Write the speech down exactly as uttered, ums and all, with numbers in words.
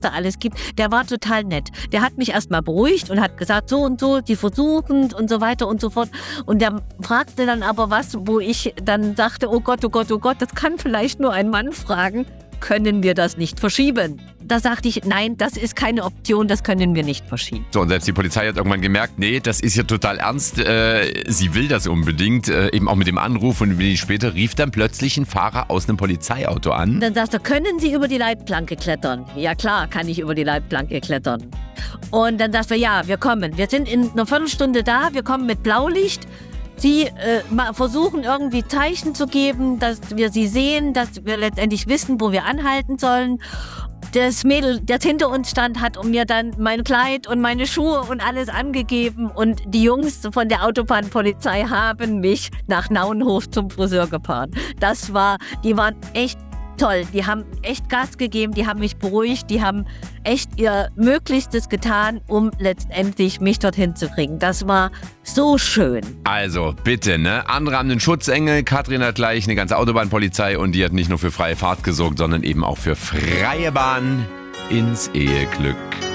da alles gibt, der war total nett. Der hat mich erstmal beruhigt und hat gesagt, so und so, die versuchen und so weiter und so fort. Und der fragte dann aber was, wo ich dann sagte, oh Gott, oh Gott, oh Gott, das kann vielleicht nur ein Mann fragen. Können wir das nicht verschieben? Da sagte ich, nein, das ist keine Option, das können wir nicht verschieben. So, und selbst die Polizei hat irgendwann gemerkt, nee, das ist ja total ernst, äh, sie will das unbedingt, äh, eben auch mit dem Anruf, und wenig später rief dann plötzlich ein Fahrer aus einem Polizeiauto an. Dann sagte er, können Sie über die Leitplanke klettern? Ja klar, kann ich über die Leitplanke klettern. Und dann sagte er, ja, wir kommen, wir sind in einer Viertelstunde da, wir kommen mit Blaulicht. Sie äh, versuchen irgendwie Zeichen zu geben, dass wir sie sehen, dass wir letztendlich wissen, wo wir anhalten sollen. Das Mädel, das hinter uns stand, hat mir dann mein Kleid und meine Schuhe und alles angegeben. Und die Jungs von der Autobahnpolizei haben mich nach Nauenhof zum Friseur gefahren. Das war, die waren echt toll. Die haben echt Gas gegeben, die haben mich beruhigt, die haben echt ihr Möglichstes getan, um letztendlich mich dorthin zu bringen. Das war so schön. Also bitte, ne? Andere haben einen Schutzengel, Katrin hat gleich eine ganze Autobahnpolizei und die hat nicht nur für freie Fahrt gesorgt, sondern eben auch für freie Bahn ins Eheglück.